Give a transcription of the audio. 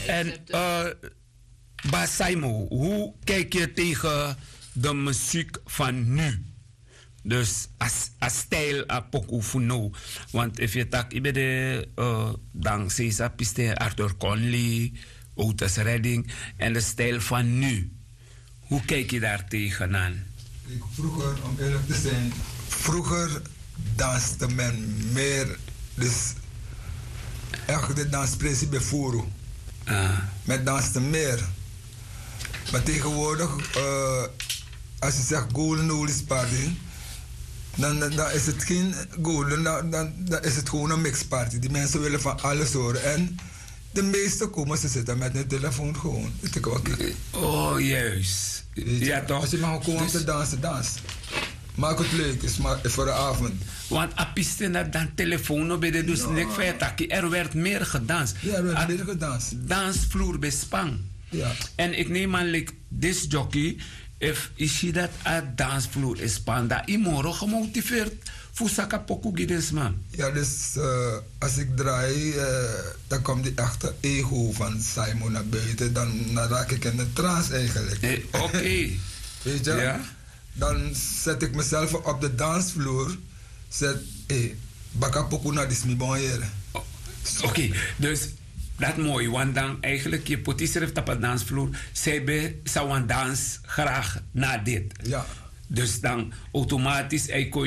En Basaimo, hoe kijk je tegen de muziek van nu? Dus als stijl a poku funo. Want if je tak ibe de dan Cesar Piste, Arthur Conley, Otis Redding en de stijl van nu. Hoe kijk je daar tegenaan? Vroeger, om eerlijk te zijn, vroeger danste men meer. Dus echt de danspressie bij Furu. Men danste meer. Maar tegenwoordig, als je zegt Golden Oldies Party, dan is het geen golden, dan is het gewoon een mixparty. Die mensen willen van alles horen. En de meesten komen, ze zitten met hun telefoon gewoon. Oh, juist. Ja, toch? Als je maar gewoon om te dansen, dans. Maak het leuk, is maar voor de avond. Want apiste naar dan telefoon, dus nek feitaki. Er werd meer gedanst. Ja, er werd meer gedanst. Dansvloer bij Spang. Ja. En ik neem aan, like, this jockey, if is je dat a dansvloer is Spang, dat imoro gemotiveerd voor saka poku gides man. Ja, dus als ik draai, dan komt die echte ego van Simon naar buiten. Dan raak ik in de trance eigenlijk. Oké. Weet je? Ja? Dan zet ik mezelf op de dansvloer. Zet, baka poku na dismi bon hier. Oké, dus dat mooi, want dan eigenlijk je potisser op de dansvloer, zij zou een dans graag na dit. Ja. Dus dan automatisch